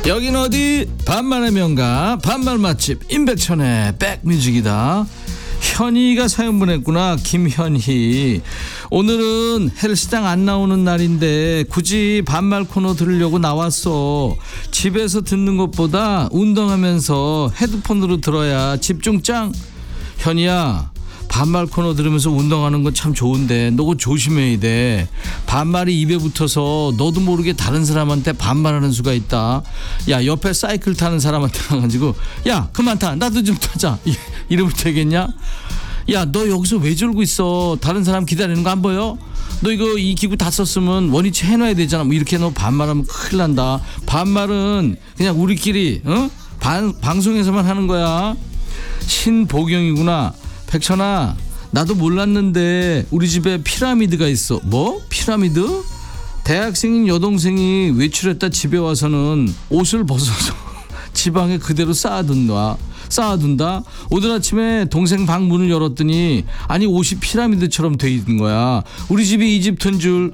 여긴 어디? 반말의 명가 반말 맛집 임백천의 백뮤직이다. 현희가 사연 보냈구나. 김현희. 오늘은 헬스장 안 나오는 날인데 굳이 반말 코너 들으려고 나왔어. 집에서 듣는 것보다 운동하면서 헤드폰으로 들어야 집중 짱. 현희야, 반말 코너 들으면서 운동하는 건 참 좋은데 너 그거 조심해야 돼. 반말이 입에 붙어서 너도 모르게 다른 사람한테 반말하는 수가 있다. 야, 옆에 사이클 타는 사람한테 가가지고 야 그만 타, 나도 좀 타자, 이러면 되겠냐? 야, 너 여기서 왜 졸고 있어? 다른 사람 기다리는 거 안 보여? 너 이거 이 기구 다 썼으면 원위치 해놔야 되잖아. 뭐 이렇게 너 반말하면 큰일 난다. 반말은 그냥 우리끼리 방송에서만 하는 거야. 신보경이구나. 백천아, 나도 몰랐는데 우리 집에 피라미드가 있어. 뭐? 피라미드? 대학생인 여동생이 외출했다 집에 와서는 옷을 벗어서 지방에 그대로 쌓아둔다. 오늘 아침에 동생 방 문을 열었더니 아니 옷이 피라미드처럼 돼 있는 거야. 우리 집이 이집트인 줄.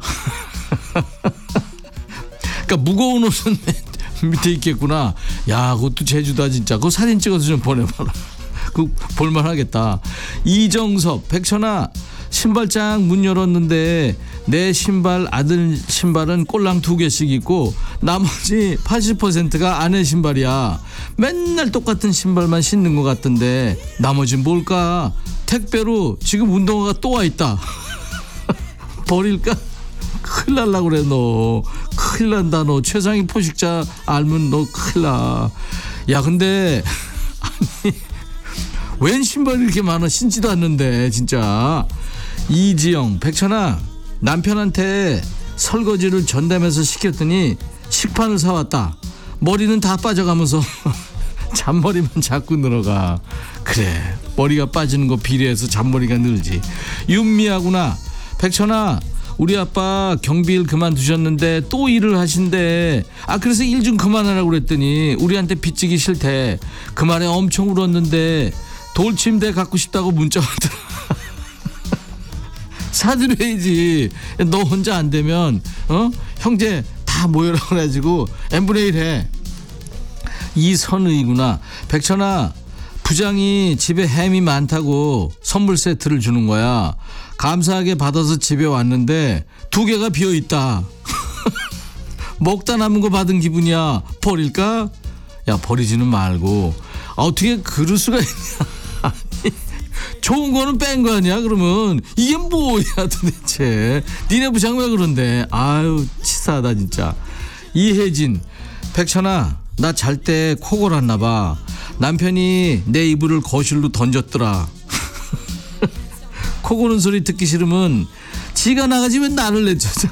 그러니까 무거운 옷은 밑에 있겠구나. 야, 그것도 제주다 진짜. 그거 사진 찍어서 좀 보내봐라. 그 볼만하겠다. 이정섭, 백천아, 신발장 문 열었는데 내 신발, 아들 신발은 꼴랑 2개씩 있고 나머지 80%가 아내 신발이야. 맨날 똑같은 신발만 신는 것 같던데 나머지는 뭘까? 택배로 지금 운동화가 또 와 있다. 버릴까? 큰일 날라고 그래. 너 큰일 난다. 너 최상위 포식자 알면 너 큰일 나. 야, 근데 아니 웬 신발이 이렇게 많아? 신지도 않는데 진짜. 이지영, 백천아, 남편한테 설거지를 전담해서 시켰더니 식판을 사왔다. 머리는 다 빠져가면서 잔머리만 자꾸 늘어가. 그래, 머리가 빠지는 거 비례해서 잔머리가 늘지. 윤미하구나. 백천아, 우리 아빠 경비일 그만두셨는데 또 일을 하신대. 그래서 일 좀 그만하라고 그랬더니 우리한테 빚지기 싫대. 그 말에 엄청 울었는데 돌침대 갖고 싶다고 문자 왔더라. 사드려야지. 너 혼자 안 되면 형제 다 모여라 그래가지고 n분의 1 해. 이선의구나. 백천아, 부장이 집에 햄이 많다고 선물 세트를 주는 거야. 감사하게 받아서 집에 왔는데 2개가 비어있다. 먹다 남은 거 받은 기분이야. 버릴까? 야, 버리지는 말고. 어떻게 그럴 수가 있냐. 좋은 거는 뺀 거 아니야? 그러면 이게 뭐야 도대체. 니네 부장 왜 그런데. 아유, 치사하다 진짜. 이혜진, 백천아, 나 잘 때 코 골았나 봐. 남편이 내 이불을 거실로 던졌더라. 코 고는 소리 듣기 싫으면 지가 나가지 왜 나를 내쫓아.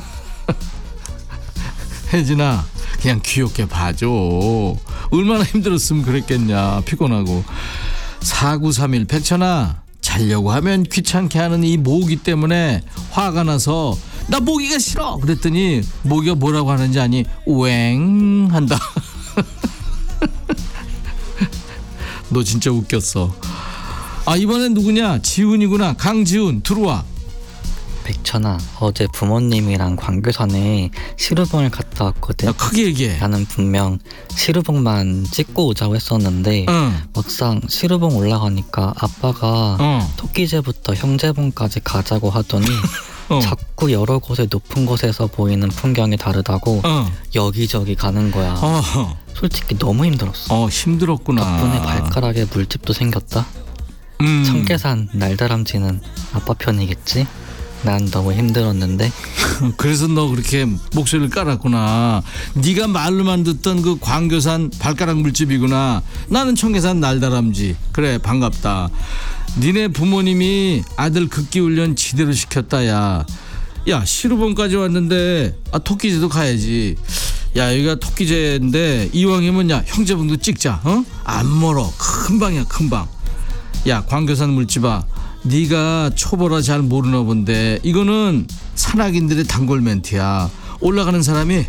혜진아, 그냥 귀엽게 봐줘. 얼마나 힘들었으면 그랬겠냐. 피곤하고. 4931, 백천아, 자려고 하면 귀찮게 하는 이 모기 때문에 화가 나서 나 모기가 싫어 그랬더니 모기가 뭐라고 하는지 아니? 웽 한다. 너 진짜 웃겼어. 이번엔 누구냐? 지훈이구나. 강지훈, 들어와. 백천아, 어제 부모님이랑 광교산에 시루봉을 갔다 왔거든. 야, 크게 얘기해. 나는 분명 시루봉만 찍고 오자고 했었는데 막상 시루봉 올라가니까 아빠가 토끼제부터 형제봉까지 가자고 하더니 자꾸 여러 곳에 높은 곳에서 보이는 풍경이 다르다고 여기저기 가는 거야. 솔직히 너무 힘들었어. 힘들었구나. 덕분에 발가락에 물집도 생겼다. 청계산 날다람쥐는 아빠 편이겠지? 난 너무 힘들었는데. 그래서 너 그렇게 목소리를 깔았구나. 네가 말로만 듣던 그 광교산 발가락 물집이구나. 나는 청계산 날다람쥐. 그래, 반갑다. 니네 부모님이 아들 극기훈련 지대로 시켰다. 야, 시루봉까지 왔는데 토끼제도 가야지. 야, 여기가 토끼제인데 이왕이면 야 형제분도 찍자. 안 멀어. 금방이야, 금방. 야, 광교산 물집아, 네가 초보라 잘 모르나 본데 이거는 산악인들의 단골 멘트야. 올라가는 사람이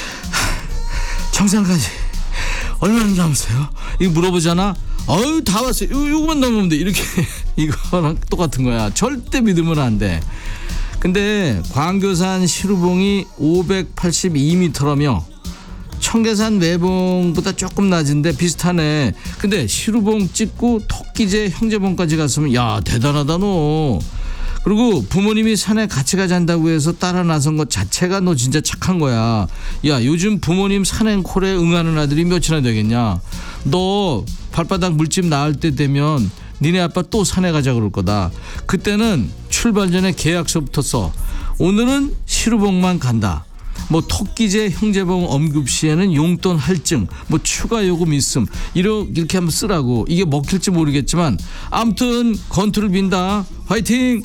정상까지 얼마나 남았어요? 이거 물어보잖아. 다 왔어요. 요거만 넘으면 돼. 이렇게. 이거랑 똑같은 거야. 절대 믿으면 안 돼. 근데 광교산 시루봉이 582m라며 청계산 매봉보다 조금 낮은데 비슷하네. 근데 시루봉 찍고 토끼제 형제봉까지 갔으면 야 대단하다 너. 그리고 부모님이 산에 같이 가잔다고 해서 따라 나선 것 자체가 너 진짜 착한 거야. 야 요즘 부모님 산행콜에 응하는 아들이 몇이나 되겠냐. 너 발바닥 물집 나을 때 되면 니네 아빠 또 산에 가자 그럴 거다. 그때는 출발 전에 계약서부터 써. 오늘은 시루봉만 간다. 뭐 토끼제 형제봉 엄급 시에는 용돈 할증, 뭐 추가 요금 있음, 이렇게 한번 쓰라고. 이게 먹힐지 모르겠지만 아무튼 건투를 빈다. 화이팅.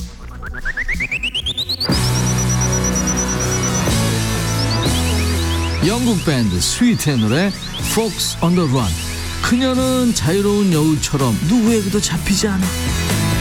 영국 밴드 스위트의 노래 Fox on the Run. 그녀는 자유로운 여우처럼 누구에게도 잡히지 않아.